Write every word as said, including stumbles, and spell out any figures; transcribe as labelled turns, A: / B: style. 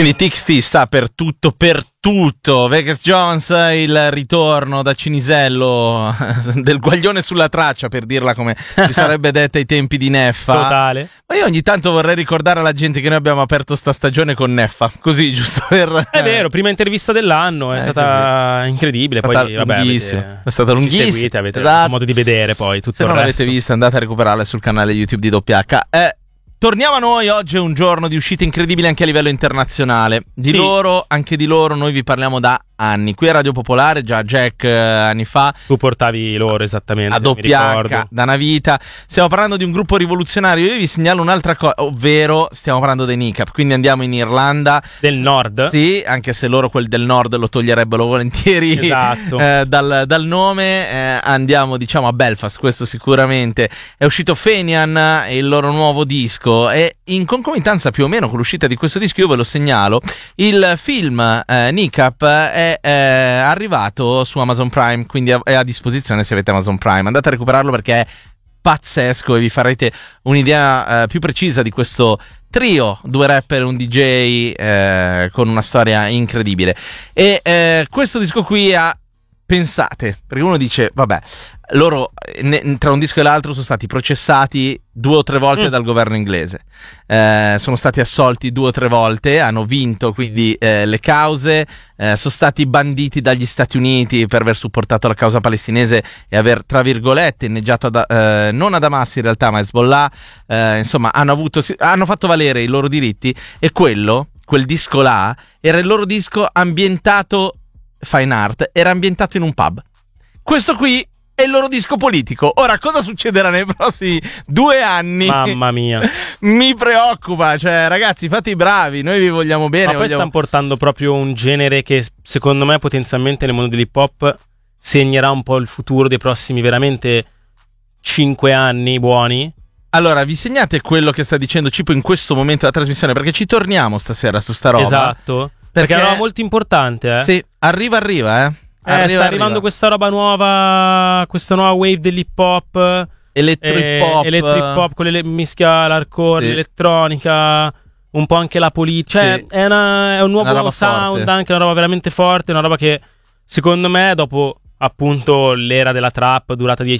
A: Quindi T X T sta per tutto, per tutto. Vegas Jones, il ritorno da Cinisello del guaglione sulla traccia, per dirla come si sarebbe detta ai tempi di Neffa.
B: Totale.
A: Ma io ogni tanto vorrei ricordare alla gente che noi abbiamo aperto sta stagione con Neffa, così giusto per...
B: È vero, prima intervista dell'anno, è
A: Eh,
B: stata
A: così.
B: incredibile.
A: È stata
B: poi vabbè,
A: lunghissima.
B: avete,
A: È stata
B: ci
A: lunghissima.
B: seguite, avete
A: Esatto.
B: modo di vedere poi tutto
A: Se
B: il
A: non
B: resto.
A: l'avete vista, andate a recuperarla sul canale YouTube di W H. Eh, torniamo a noi, oggi è un giorno di uscite incredibili anche a livello internazionale. Di
B: Sì.
A: loro, anche di loro, noi vi parliamo da anni. Qui a Radio Popolare, già Jack eh, anni fa,
B: Tu portavi loro esattamente,
A: a
B: mi ricordo.
A: W H, da una vita. Stiamo parlando di un gruppo rivoluzionario. Io vi segnalo un'altra cosa, ovvero stiamo parlando dei N I C A P. Quindi andiamo in Irlanda.
B: Del nord.
A: Sì, anche se loro quel del nord lo toglierebbero volentieri
B: Esatto.
A: eh, dal, dal nome. eh, Andiamo diciamo a Belfast, questo sicuramente. È uscito Fenian, il loro nuovo disco, e in concomitanza più o meno con l'uscita di questo disco, io ve lo segnalo, il film eh, N I C A P è è eh, arrivato su Amazon Prime, quindi è a disposizione se avete Amazon Prime. Andate a recuperarlo perché è pazzesco e vi farete un'idea eh, più precisa di questo trio, due rapper e un D J eh, con una storia incredibile. E eh, questo disco qui ha, pensate, perché uno dice vabbè, loro ne, tra un disco e l'altro sono stati processati due o tre volte
B: Mm.
A: dal governo inglese, eh, sono stati assolti due o tre volte, hanno vinto quindi eh, le cause, eh, sono stati banditi dagli Stati Uniti per aver supportato la causa palestinese e aver tra virgolette inneggiato ad, eh, non ad Hamas in realtà ma a Hezbollah, eh, insomma hanno avuto, hanno fatto valere i loro diritti, e quello, quel disco là era il loro disco ambientato fine art, era ambientato in un pub. Questo qui è il loro disco politico. Ora, cosa succederà nei prossimi due anni?
B: Mamma mia.
A: Mi preoccupa. Cioè, ragazzi, fate i bravi. Noi vi vogliamo bene.
B: Ma poi
A: vogliamo...
B: stanno portando proprio un genere che secondo me potenzialmente nel mondo dell'hip hop segnerà un po' il futuro dei prossimi veramente cinque anni buoni.
A: Allora, vi segnate quello che sta dicendo Cipo in questo momento della trasmissione, perché ci torniamo stasera su sta roba.
B: Esatto. Perché,
A: Perché
B: era molto importante, eh.
A: Sì, arriva, arriva, eh.
B: Eh,
A: Arriva,
B: sta arrivando
A: arriva.
B: questa roba nuova, questa nuova wave dell'hip hop,
A: Electro
B: eh,
A: hip hop.
B: electro hip hop con le mischia l'hardcore,
A: Sì.
B: l'elettronica, un po' anche la politica. Cioè,
A: Sì.
B: è, una, è un nuovo
A: Una roba
B: sound,
A: forte.
B: anche una roba veramente forte, una roba che secondo me dopo appunto l'era della trap durata